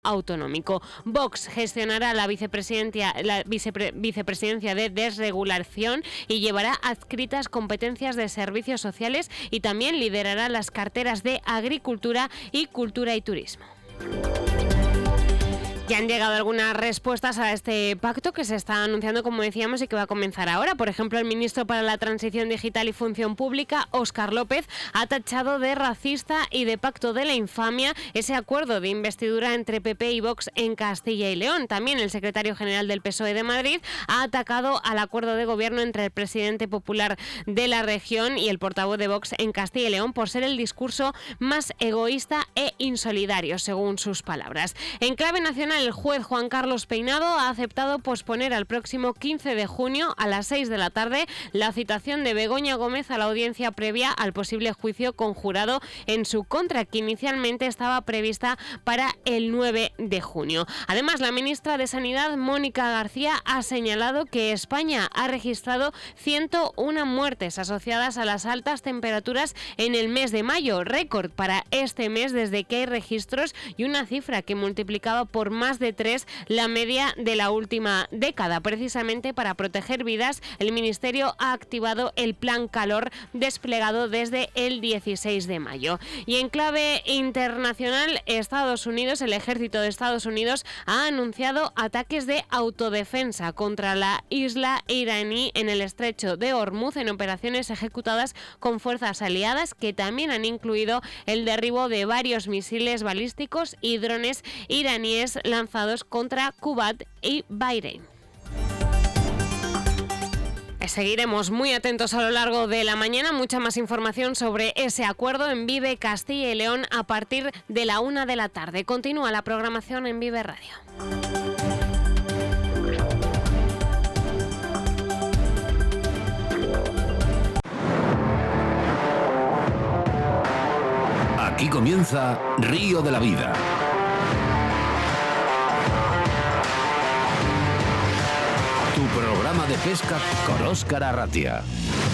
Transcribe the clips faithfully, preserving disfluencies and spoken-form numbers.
autonómico. Vox gestionará la vicepresidencia, la vicepre, vicepresidencia de desregulación y llevará adscritas competencias de servicios sociales y también liderará las carteras de agricultura y cultura y turismo. Ya han llegado algunas respuestas a este pacto que se está anunciando, como decíamos, y que va a comenzar ahora. Por ejemplo, el ministro para la Transición Digital y Función Pública, Óscar López, ha tachado de racista y de pacto de la infamia ese acuerdo de investidura entre P P y Vox en Castilla y León. También el secretario general del P S O E de Madrid ha atacado al acuerdo de gobierno entre el presidente popular de la región y el portavoz de Vox en Castilla y León por ser el discurso más egoísta e insolidario, según sus palabras. En clave nacional, el juez Juan Carlos Peinado ha aceptado posponer al próximo quince de junio a las seis de la tarde la citación de Begoña Gómez a la audiencia previa al posible juicio conjurado en su contra, que inicialmente estaba prevista para el nueve de junio. Además, la ministra de Sanidad, Mónica García, ha señalado que España ha registrado ciento una muertes asociadas a las altas temperaturas en el mes de mayo, récord para este mes desde que hay registros y una cifra que multiplicaba por más de tres la media de la última década. Precisamente para proteger vidas, el Ministerio ha activado el Plan Calor desplegado desde el dieciséis de mayo. Y en clave internacional, Estados Unidos, el ejército de Estados Unidos ha anunciado ataques de autodefensa contra la isla iraní en el estrecho de Hormuz en operaciones ejecutadas con fuerzas aliadas que también han incluido el derribo de varios misiles balísticos y drones iraníes lanzados contra Kuwait y Bahrein. Seguiremos muy atentos a lo largo de la mañana. Mucha más información sobre ese acuerdo en Vive Castilla y León a partir de la una de la tarde. Continúa la programación en Vive Radio. Aquí comienza Río de la Vida. Tu programa de pesca con Óscar Arratia.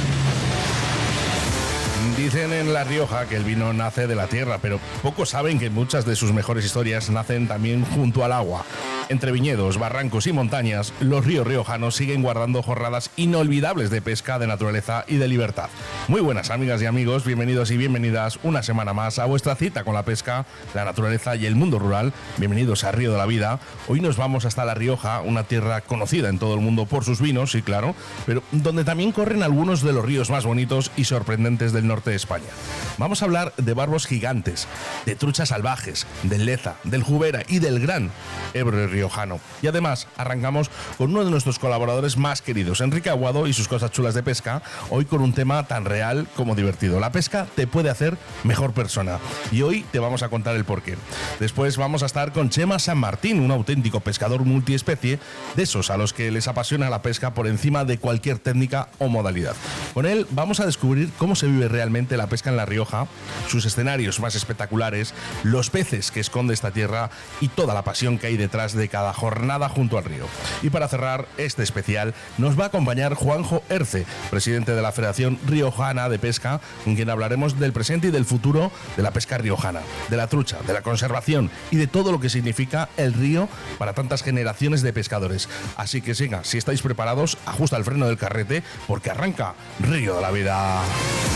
Dicen en La Rioja que el vino nace de la tierra, pero pocos saben que muchas de sus mejores historias nacen también junto al agua. Entre viñedos, barrancos y montañas, los ríos riojanos siguen guardando jornadas inolvidables de pesca, de naturaleza y de libertad. Muy buenas amigas y amigos, bienvenidos y bienvenidas una semana más a vuestra cita con la pesca, la naturaleza y el mundo rural. Bienvenidos a Río de la Vida. Hoy nos vamos hasta La Rioja, una tierra conocida en todo el mundo por sus vinos, sí claro, pero donde también corren algunos de los ríos más bonitos y sorprendentes del norte de España. Vamos a hablar de barbos gigantes, de truchas salvajes, del Leza, del Jubera y del gran Ebro riojano. Y además arrancamos con uno de nuestros colaboradores más queridos, Enrique Aguado, y sus cosas chulas de pesca, hoy con un tema tan real como divertido. La pesca te puede hacer mejor persona y hoy te vamos a contar el porqué. Después vamos a estar con Chema San Martín, un auténtico pescador multiespecie, de esos a los que les apasiona la pesca por encima de cualquier técnica o modalidad. Con él vamos a descubrir cómo se vive realmente la pesca en La Rioja, sus escenarios más espectaculares, los peces que esconde esta tierra y toda la pasión que hay detrás de cada jornada junto al río. Y para cerrar este especial nos va a acompañar Juanjo Erce, presidente de la Federación Riojana de Pesca, con quien hablaremos del presente y del futuro de la pesca riojana, de la trucha, de la conservación y de todo lo que significa el río para tantas generaciones de pescadores. Así que siga, si estáis preparados, ajusta el freno del carrete porque arranca Río de la Vida.